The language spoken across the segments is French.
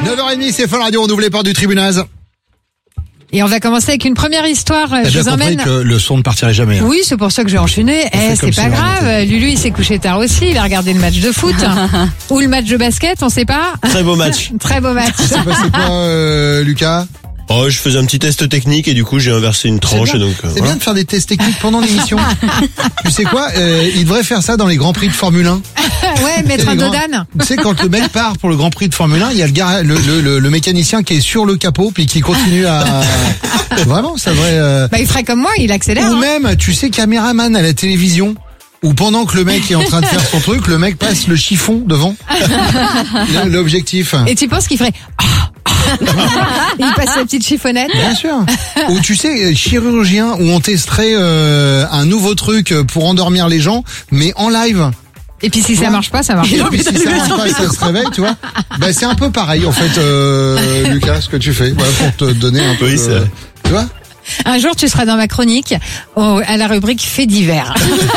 9h30, c'est Fun Radio, renouvelé par du Tribunaz. Et on va commencer avec une première histoire. T'as Je bien vous compris emmène. que le son ne partirait jamais. Hein. Oui, c'est pour ça que j'ai enchaîné. fait comme C'est pas si on grave. Lulu, il s'est couché tard aussi. Il a regardé le match de foot. Ou le match de basket, on sait pas. Très beau match. Très beau match. C'est passé quoi, Lucas? Oh, je faisais un petit test technique et du coup j'ai inversé une tranche. C'est bien, Donc, c'est voilà. bien de faire des tests techniques pendant l'émission. Tu sais quoi, il devrait faire ça dans les Grands Prix de Formule 1. Ouais, mettre un dodane. Tu sais, quand le mec part pour le Grand Prix de Formule 1, il y a le mécanicien qui est sur le capot puis qui continue à... Vraiment, ça devrait... Bah, il ferait comme moi, il accélère. Ou hein. même, tu sais, caméraman à la télévision, où pendant que le mec est en train de faire son truc, le mec passe le chiffon devant l'objectif. Et tu penses qu'il ferait... Il passe sa petite chiffonnette. Bien sûr. Ou tu sais, chirurgien, où on testerait un nouveau truc pour endormir les gens, mais en live. Et puis si ça marche pas, ça marche Et pas. puis si ça marche pas, ça se réveille, tu vois. Bah c'est un peu pareil en fait, Lucas, ce que tu fais, voilà, pour te donner un peu. Oui, c'est vrai. Tu vois. Un jour, tu seras dans ma chronique à la rubrique Faits divers.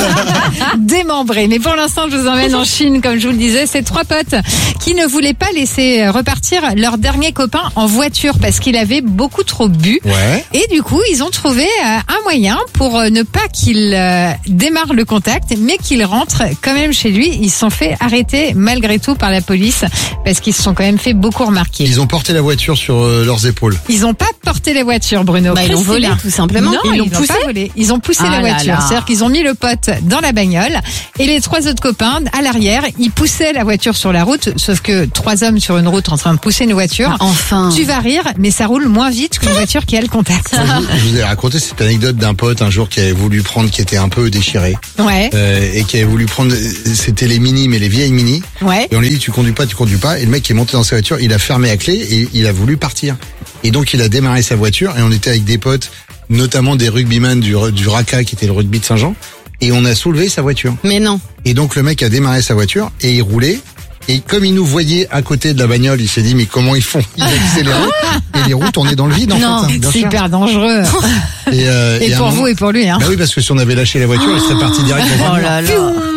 Démembré. Mais pour l'instant, je vous emmène en Chine, comme je vous le disais. C'est trois potes qui ne voulaient pas laisser repartir leur dernier copain en voiture parce qu'il avait beaucoup trop bu. Ouais. Et du coup, ils ont trouvé un moyen pour ne pas qu'il démarre le contact, mais qu'il rentre quand même chez lui. Ils se sont fait arrêter malgré tout par la police parce qu'ils se sont quand même fait beaucoup remarquer. Ils ont porté la voiture sur leurs épaules. Ils ont pas porté la voiture, Bruno. Bah, ils l'ont Christina. volé, tout simplement. Non, Ils l'ont l'ont poussé. pas volé. Ils ont poussé la Ah là voiture. là. C'est-à-dire qu'ils ont mis le pote dans la bagnole et les trois autres copains à l'arrière. Ils poussaient la voiture sur la route. Sauf que trois hommes sur une route en train de pousser une voiture. Enfin. Tu vas rire, mais ça roule moins vite qu'une voiture qui a le contact. Je vous ai raconté cette anecdote d'un pote un jour qui avait voulu prendre, qui était un peu déchiré, Ouais, et qui avait voulu prendre, c'était les mini, mais les vieilles mini. ouais. Et on lui dit tu conduis pas. Et le mec qui est monté dans sa voiture, il a fermé la clé et il a voulu partir. Et donc il a démarré sa voiture et on était avec des potes, notamment des rugbyman du RACA qui était le rugby de Saint-Jean, et on a soulevé sa voiture. Mais non. Et donc le mec a démarré sa voiture et il roulait. Et comme il nous voyait à côté de la bagnole, il s'est dit mais comment ils font? Il a accéléré et les roues tournaient dans le vide en Non, fait. Hein, bien C'est sûr. hyper dangereux. Et Et à un pour moment- vous et pour lui, hein. Bah oui, parce que si on avait lâché la voiture, il serait parti direct dans un Oh mur. là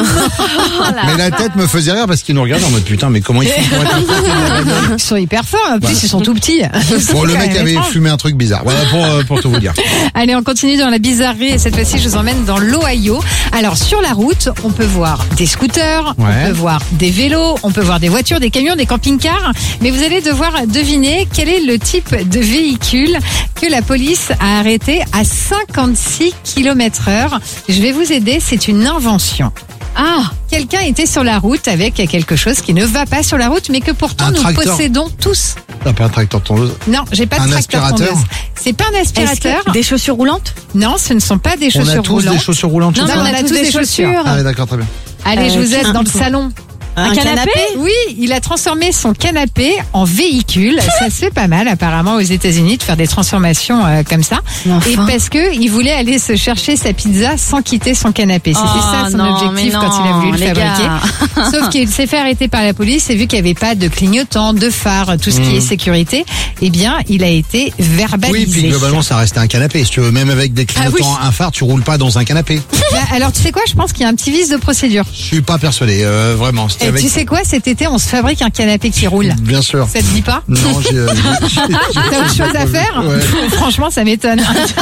là. Mais la tête me faisait rire parce qu'il nous regardait en mode putain, mais comment ils font pour être à côté de la bagnole? Ils sont hyper forts. En plus, Voilà. ils sont tout petits. Bon, le C'est mec quand même avait étrange. fumé un truc bizarre. Voilà pour tout vous dire. Allez, on continue dans la bizarrerie et cette fois-ci, je vous emmène dans l'Ohio. Alors, sur la route, on peut voir des scooters, Ouais. on peut voir des vélos, on peut voir des voitures, des camions, des camping-cars. Mais vous allez devoir deviner quel est le type de véhicule que la police a arrêté à 56 km/h. Je vais vous aider, c'est une invention. Ah. Quelqu'un était sur la route avec quelque chose qui ne va pas sur la route, mais que pourtant Un nous tracteur. possédons tous. T'as pas un tracteur tondeuse? Non, j'ai pas de Un tracteur aspirateur. tondeuse. C'est pas un Est-ce aspirateur. que des chaussures roulantes? Non, ce ne sont pas des On chaussures a tous roulantes. des chaussures roulantes. Non, c'est mais ça on a tous des chaussures. Ah ouais, d'accord, très bien. Allez, je vous aide un- dans le salon. Un canapé? Oui, il a transformé son canapé en véhicule. Ça se fait pas mal apparemment aux États-Unis de faire des transformations comme ça. Mais enfin. Et parce que il voulait aller se chercher sa pizza sans quitter son canapé. C'était Oh, ça son non, objectif mais quand il a voulu le non, les fabriquer. gars. Sauf qu'il s'est fait arrêter par la police et vu qu'il n'y avait pas de clignotant, de phare, tout ce qui est sécurité, eh bien, il a été verbalisé. Oui, puis globalement, ça restait un canapé. Si tu veux, même avec des clignotants, un phare, tu roules pas dans un canapé. Bah, alors, tu sais quoi? Je pense qu'il y a un petit vice de procédure. Je suis pas persuadé, vraiment. C'était Et avec... tu sais quoi? Cet été, on se fabrique un canapé qui roule. Bien sûr. Ça te dit pas? Non, T'as autre chose à faire? Ouais. Franchement, ça m'étonne.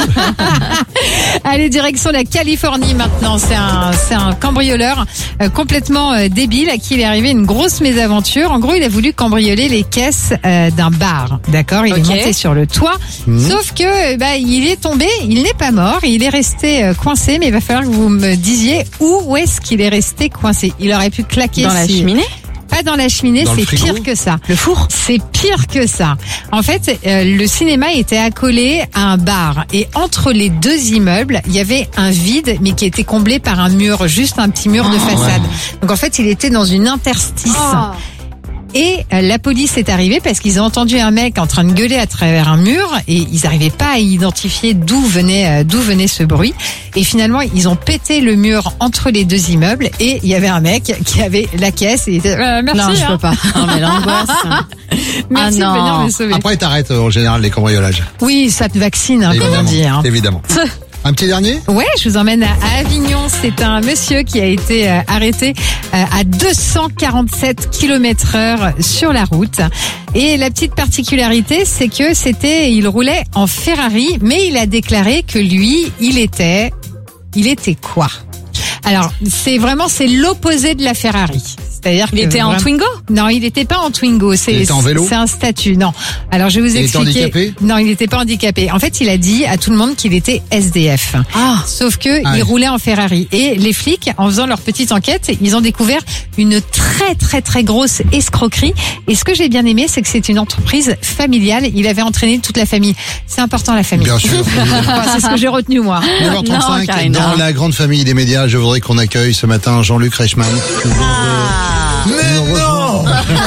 Allez, direction la Californie maintenant. C'est un cambrioleur complètement débile à qui il est arrivé une grosse mésaventure. En gros, il a voulu cambrioler les caisses d'un bar. D'accord? Il est Ok. monté sur le toit. Sauf que il est tombé, il n'est pas mort, il est resté coincé, mais il va falloir que vous me disiez où est-ce qu'il est resté coincé. Il aurait pu claquer Dans la si- cheminée? Pas dans la cheminée, Dans le c'est frigo pire que ça. Le four? C'est pire que ça. En fait, le cinéma était accolé à un bar et entre les deux immeubles, il y avait un vide mais qui était comblé par un mur, juste un petit mur de façade. Donc en fait, il était dans une interstice. Et la police est arrivée parce qu'ils ont entendu un mec en train de gueuler à travers un mur et ils n'arrivaient pas à identifier d'où venait ce bruit. Et finalement, ils ont pété le mur entre les deux immeubles et il y avait un mec qui avait la caisse et il était merci. Non, je hein. peux pas. Non, mais l'angoisse. Merci Ah de venir non. me sauver. Après, t'arrêtes en général les cambriolages. Oui, ça te vaccine, hein, comme on dit. Hein. Évidemment. Un petit dernier? Ouais, je vous emmène à Avignon. C'est un monsieur qui a été arrêté à 247 km/h sur la route. Et la petite particularité, c'est que il roulait en Ferrari, mais il a déclaré que lui, il était quoi? Alors, c'est l'opposé de la Ferrari. C'est-à-dire Il était en Twingo? Non, il n'était pas en Twingo. Il était en vélo? C'est un statut. Non. Alors, je vais vous expliquer. Il était handicapé? Non, il n'était pas handicapé. En fait, il a dit à tout le monde qu'il était SDF. Sauf que il roulait en Ferrari. Et les flics, en faisant leur petite enquête, ils ont découvert une très, très, très grosse escroquerie. Et ce que j'ai bien aimé, c'est que c'est une entreprise familiale. Il avait entraîné toute la famille. C'est important, la famille. Bien sûr. C'est ce que j'ai retenu, moi. 9h35, Karina. dans la grande famille des médias, je voudrais qu'on accueille ce matin Jean-Luc Reichmann. Mais non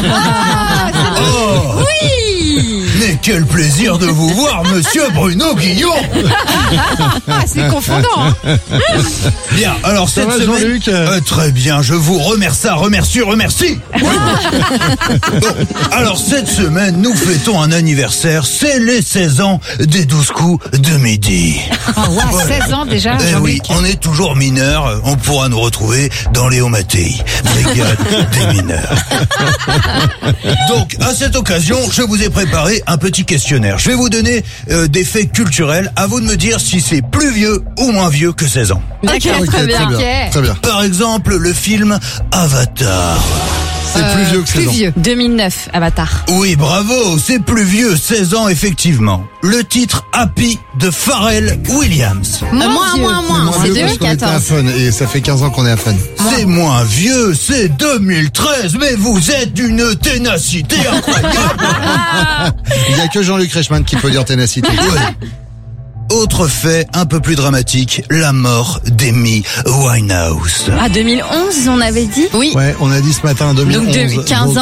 Oh Oui! Mais quel plaisir de vous voir, monsieur Bruno Guillon. Ah, c'est confondant, hein. Bien, alors Ça cette va, semaine... Jean-Luc très bien, je vous remercie. Oui. Bon, alors cette semaine, nous fêtons un anniversaire, c'est les 16 ans des 12 coups de midi. Oh, wow, 16 ans déjà, Eh oui, Jean-Luc. on est toujours mineurs, on pourra nous retrouver dans Léo Mattei, brigade des mineurs. Donc, à cette occasion, je vous ai préparé un petit questionnaire. Je vais vous donner des faits culturels, à vous de me dire si c'est plus vieux ou moins vieux que 16 ans. D'accord, Ok, très bien. Ok. Très bien. Par exemple, le film Avatar. C'est plus vieux que 16 Plus ans. vieux. 2009, Avatar. Oui, bravo, c'est plus vieux, 16 ans effectivement. Le titre Happy de Pharrell Williams. Moins vieux. Moins C'est vieux parce qu'on était à 2014. Fun et ça fait 15 ans qu'on est à Fun. C'est moins vieux, c'est 2013, mais vous êtes d'une ténacité incroyable. Il y a que Jean-Luc Reichmann qui peut dire ténacité. Ouais. Autre fait un peu plus dramatique, la mort d'Amy Winehouse. Ah, 2011, on avait dit? Oui. Ouais, on a dit ce matin 2011. Donc, 15 ans.